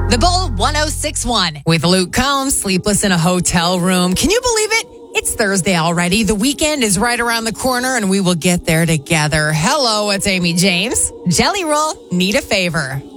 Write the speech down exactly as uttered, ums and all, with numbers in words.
The Bull one oh six one with Luke Combs, sleepless in a hotel room. Can you believe it? It's Thursday already. The weekend is right around the corner and we will get there together. Hello, it's Amy James. Jelly Roll, need a favor.